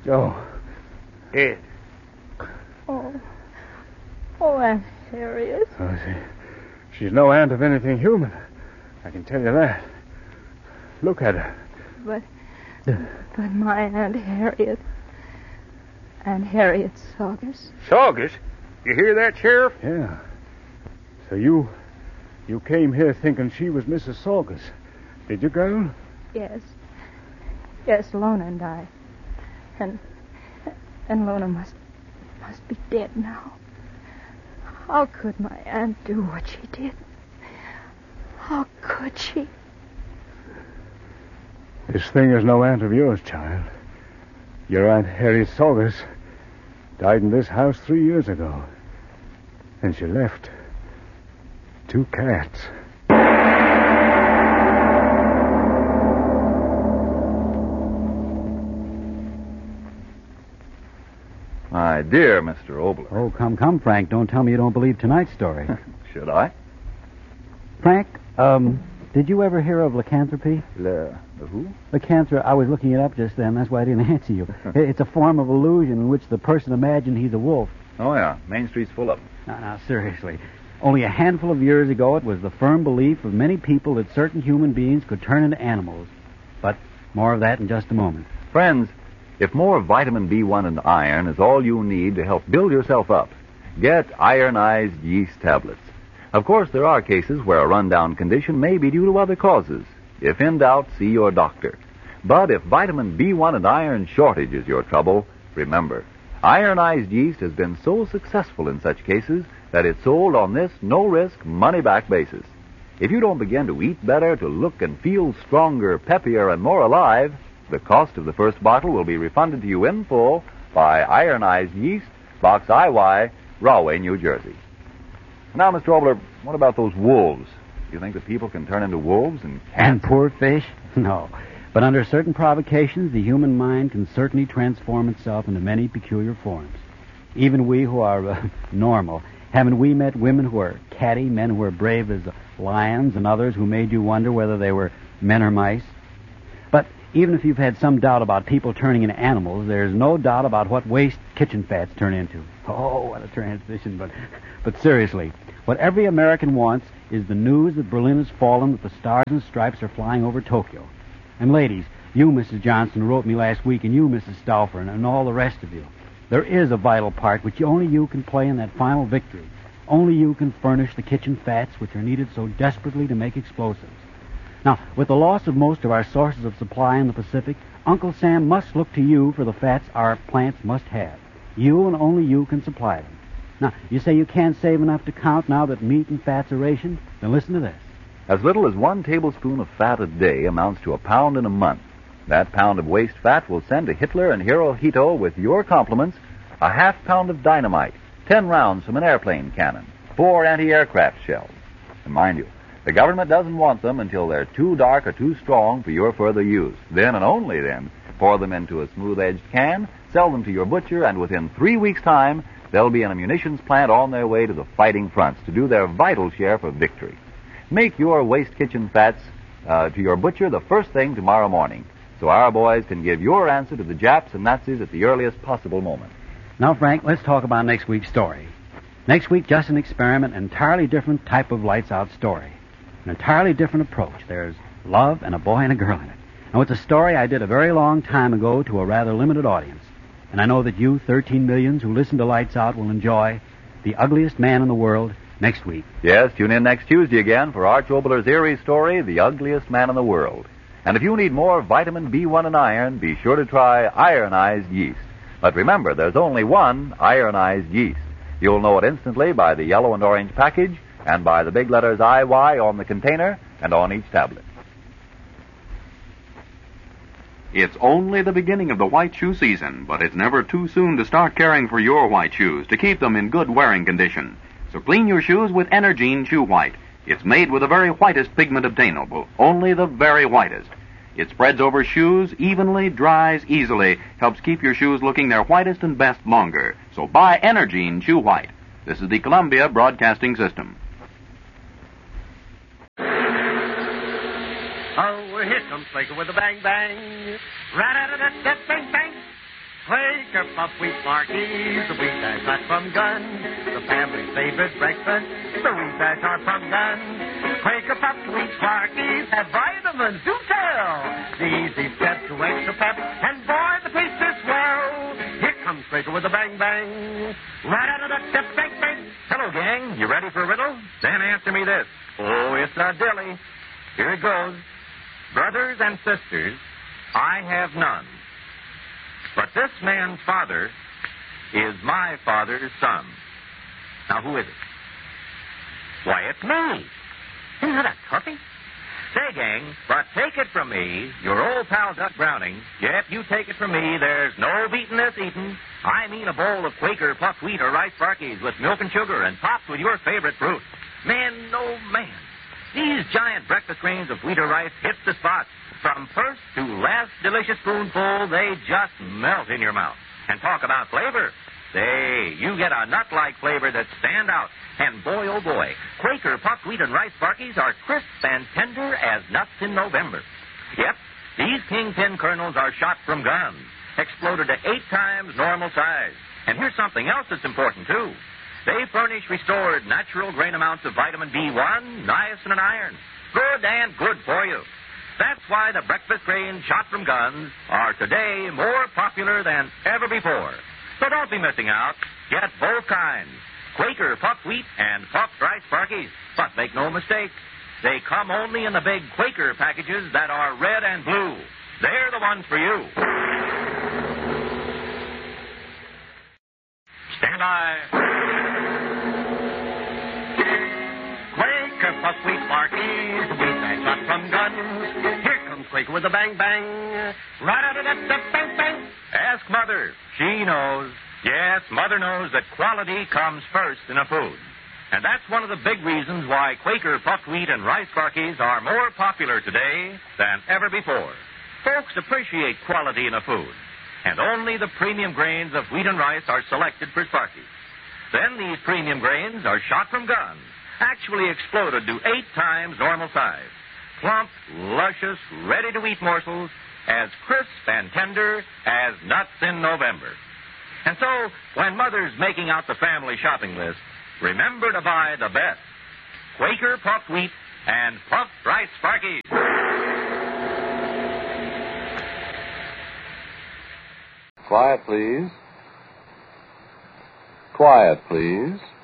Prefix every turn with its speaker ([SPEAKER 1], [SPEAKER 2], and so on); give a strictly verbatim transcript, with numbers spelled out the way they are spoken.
[SPEAKER 1] Oh.
[SPEAKER 2] Ed.
[SPEAKER 3] Oh. Oh, Aunt Harriet.
[SPEAKER 1] Oh, she, she's no aunt of anything human. I can tell you that. Look at her.
[SPEAKER 3] But, but my Aunt Harriet... Aunt Harriet Saugus.
[SPEAKER 2] Saugus? You hear that, Sheriff?
[SPEAKER 1] Yeah. So you... You came here thinking she was Missus Saugus. Did you, girl?
[SPEAKER 3] Yes. Yes, Lona and I. And... And Lona must... must be dead now. How could my aunt do what she did? How could she?
[SPEAKER 1] This thing is no aunt of yours, child. Your Aunt Harriet Saugus died in this house three years ago. And she left two cats.
[SPEAKER 4] My dear Mister Obler.
[SPEAKER 5] Oh, come, come, Frank. Don't tell me you don't believe tonight's story.
[SPEAKER 4] Should I?
[SPEAKER 5] Frank, um, did you ever hear of lycanthropy?
[SPEAKER 4] Le, the who?
[SPEAKER 5] Lycanthropy. I was looking it up just then. That's why I didn't answer you. It's a form of illusion in which the person imagined he's a wolf.
[SPEAKER 4] Oh, yeah. Main Street's full of them.
[SPEAKER 5] Now, now, seriously. Only a handful of years ago, it was the firm belief of many people that certain human beings could turn into animals. But more of that in just a moment.
[SPEAKER 4] Friends, if more vitamin B one and iron is all you need to help build yourself up, get ironized yeast tablets. Of course, there are cases where a rundown condition may be due to other causes. If in doubt, see your doctor. But if vitamin B one and iron shortage is your trouble, remember, ironized yeast has been so successful in such cases that it's sold on this no-risk, money-back basis. If you don't begin to eat better, to look and feel stronger, peppier, and more alive, the cost of the first bottle will be refunded to you in full by Ironized Yeast, Box I Y, Rahway, New Jersey. Now, Mister Obler, what about those wolves? Do you think that people can turn into wolves and cats?
[SPEAKER 5] And poor fish? No. But under certain provocations, the human mind can certainly transform itself into many peculiar forms. Even we who are uh, normal, haven't we met women who are catty, men who are brave as lions, and others who made you wonder whether they were men or mice? But even if you've had some doubt about people turning into animals, there's no doubt about what waste kitchen fats turn into. Oh, what a transition. But but seriously, what every American wants is the news that Berlin has fallen, that the stars and stripes are flying over Tokyo. And ladies, you, Missus Johnson, wrote me last week, and you, Missus Stauffer, and, and all the rest of you. There is a vital part which only you can play in that final victory. Only you can furnish the kitchen fats which are needed so desperately to make explosives. Now, with the loss of most of our sources of supply in the Pacific, Uncle Sam must look to you for the fats our plants must have. You and only you can supply them. Now, you say you can't save enough to count now that meat and fats are rationed? Then listen to this.
[SPEAKER 4] As little as one tablespoon of fat a day amounts to a pound in a month. That pound of waste fat will send to Hitler and Hirohito with your compliments a half pound of dynamite, ten rounds from an airplane cannon, four anti-aircraft shells. And mind you, the government doesn't want them until they're too dark or too strong for your further use. Then and only then, pour them into a smooth-edged can, sell them to your butcher, and within three weeks' time, they'll be in a munitions plant on their way to the fighting fronts to do their vital share for victory. Make your waste kitchen fats uh, to your butcher the first thing tomorrow morning, so our boys can give your answer to the Japs and Nazis at the earliest possible moment.
[SPEAKER 5] Now, Frank, let's talk about next week's story. Next week, just an experiment, an entirely different type of lights-out story. An entirely different approach. There's love and a boy and a girl in it. Now, it's a story I did a very long time ago to a rather limited audience. And I know that you, thirteen millions who listen to Lights Out, will enjoy The Ugliest Man in the World next week.
[SPEAKER 4] Yes, tune in next Tuesday again for Arch Obler's eerie story, The Ugliest Man in the World. And if you need more vitamin B one and iron, be sure to try ironized yeast. But remember, there's only one ironized yeast. You'll know it instantly by the yellow and orange package and by the big letters I Y on the container and on each tablet.
[SPEAKER 6] It's only the beginning of the white shoe season, but it's never too soon to start caring for your white shoes to keep them in good wearing condition. So clean your shoes with Energine Shoe White. It's made with the very whitest pigment obtainable, only the very whitest. It spreads over shoes evenly, dries easily, helps keep your shoes looking their whitest and best longer. So buy Energine Shoe White. This is the Columbia Broadcasting System.
[SPEAKER 2] Oh, here comes Slaker with a bang bang. Rat-a-tat-tat, bang bang. Play
[SPEAKER 7] Quaker puff wheat Sparkies, the wheat that's hot from guns. The family's favorite breakfast, the wheat that's hot from guns. Quaker puff wheat Sparkies have vitamins to tell. The easy step to extra pep, and boy, the taste is swell. Here comes Quaker with a bang bang. Ra-da-da-da-da, bang bang. Hello, gang. You ready for a riddle? Then answer me this. Oh, it's a dilly. Here it goes. Brothers and sisters, I have none. But this man's father is my father's son. Now, who is it? Why, it's me. Isn't that a toughie? Say, gang, but take it from me, your old pal Duck Browning. Yep, you take it from me, there's no beating this eating. I mean a bowl of Quaker puffed wheat or rice Sparkies with milk and sugar and topped with your favorite fruit. Man, oh, man. These giant breakfast grains of wheat or rice hit the spot. From first to last delicious spoonful, they just melt in your mouth. And talk about flavor. Say, you get a nut-like flavor that stand out. And boy, oh boy, Quaker puffed wheat and rice Sparkies are crisp and tender as nuts in November. Yep, these kingpin kernels are shot from guns, exploded to eight times normal size. And here's something else that's important, too. They furnish restored natural grain amounts of vitamin B one, niacin, and iron. Good and good for you. That's why the breakfast grains shot from guns are today more popular than ever before. So don't be missing out. Get both kinds. Quaker puffed wheat and puffed rice Sparkies. But make no mistake, they come only in the big Quaker packages that are red and blue. They're the ones for you. Stand by. Quaker puffed wheat Sparkies, the wheat that's shot from guns. Here comes Quaker with a bang bang. Ra-da-da-da-da, bang bang. Ask Mother. She knows. Yes, Mother knows that quality comes first in a food. And that's one of the big reasons why Quaker puffed wheat and rice Sparkies are more popular today than ever before. Folks appreciate quality in a food. And only the premium grains of wheat and rice are selected for Sparkies. Then these premium grains are shot from guns, actually exploded to eight times normal size. Plump, luscious, ready-to-eat morsels as crisp and tender as nuts in November. And so, when Mother's making out the family shopping list, remember to buy the best. Quaker puffed wheat and puffed rice Sparkies.
[SPEAKER 8] Quiet, please. Quiet, please.